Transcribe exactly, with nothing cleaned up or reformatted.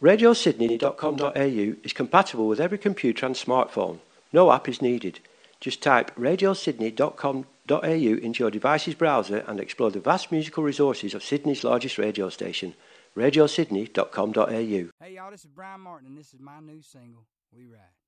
radio sydney dot com dot a u is compatible with every computer and smartphone. No app is needed. Just type radio sydney dot com dot a u into your device's browser and explore the vast musical resources of Sydney's largest radio station, radio sydney dot com dot a u. Hey y'all, this is Brian Martin and this is my new single, We Ride.